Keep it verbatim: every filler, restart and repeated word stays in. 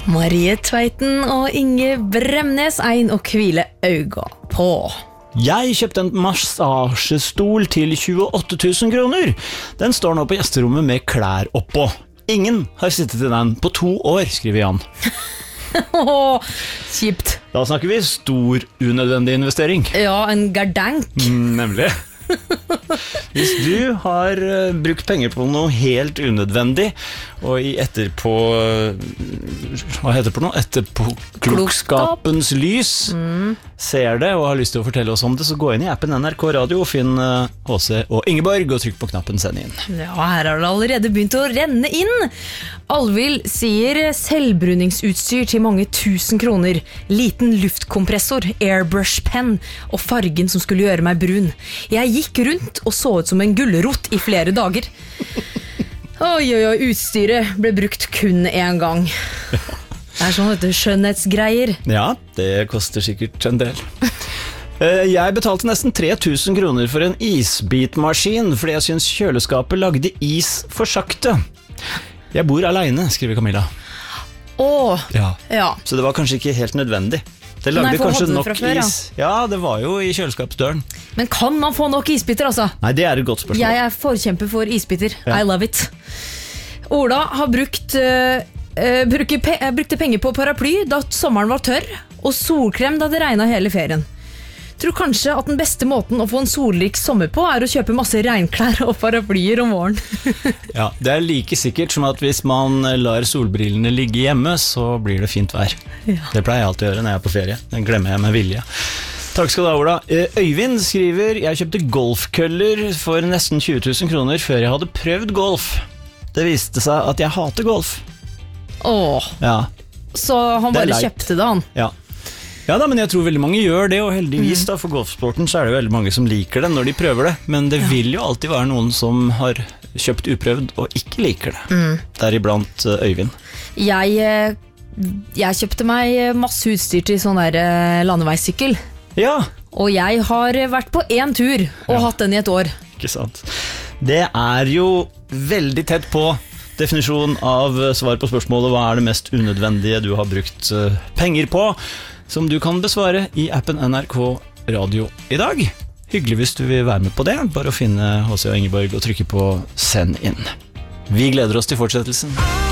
Marie Tveiten og Inge Bremnes, ein og hvile øyga på. Jeg kjøpte en massasjestol til tjueåtte tusen kroner. Den står nå på gjesterommet med klær oppå. Ingen har sittet i den på to år, skriver Jan. Åh, kjipt. Da snakker vi stor unødvendig investering. Ja, en gardank. Mm, nemlig. Hvis du har uh, brukt penger på noe helt unødvendig, og i etterpå Hva heter det på noe? Etterpåklokskapens lys mm. ser det og har lyst til å fortelle oss om det, så gå inn i appen N R K Radio og finn uh, H C og Ingeborg og trykk på knappen send inn. Ja, her har det allerede begynt å renne inn. Alvild sier selvbruningsutstyr til mange tusen kroner, liten luftkompressor, airbrush pen og fargen som skulle gjøre meg brun. Jeg gikk rundt og så ut som en gulrot i flere dager. Oi, oi, oi, utstyret ble brukt kun en gang. Det er sånn, vet du, skjønnhetsgreier. Ja, det koster sikkert en del. Jeg betalte nesten tre tusen kroner for en isbitmaskin, fordi jeg synes kjøleskapet lagde is for sakte. Jeg bor alene, skriver Camilla. Åh, ja. ja. Så det var kanskje ikke helt nødvendig. Det lagde Nei, kanskje nok før, is. Ja. ja, det var jo i kjøleskapsdøren. Men kan man få nok isbiter, altså? Nei, det er et godt spørsmål. Jeg er forkjemper for isbiter. Ja. I love it. Ola har brukt, uh, uh, bruker pe brukte penger på paraply da sommeren var tørr, og solkrem da det regnet hele ferien. Tror kanskje at den beste måten å få en solrik sommer på er å kjøpe masse regnklær og paraplyer om våren. Ja, det er like sikkert som at hvis man lar solbrillene ligge hjemme, så blir det fint vær. Ja. Det pleier jeg alltid å gjøre når jeg er på ferie. Den glemmer jeg med vilje. Takk skal du ha, Ola. Øyvind skriver, jeg kjøpte golfkøller for nesten tjue tusen kroner før jeg hadde prøvd golf. Det viste seg at jeg hater golf. Åh, ja. Så han bare kjøpte det, han? Ja. Ja da, men jeg tror veldig mange gjør det, og heldigvis da, for golfsporten så er det veldig mange som liker det når de prøver det, men det ja. vil jo alltid være noen som har kjøpt uprøvd og ikke liker det. Mm. Deriblant uh, Øyvind. Jeg, jeg kjøpte meg masse utstyr til sånn der uh, landeveissykkel. Ja. Og jeg har vært på en tur og ja. hatt den i et år. Ikke sant. Det er jo veldig tett på definisjon av svar på spørsmålet hva er det mest unødvendige du har brukt uh, penger på, som du kan besvare i appen N R K Radio i dag. Hyggelig hvis du vil være med på det. Bare å finne H C og Ingeborg og trykke på send inn. Vi gleder oss til fortsettelsen.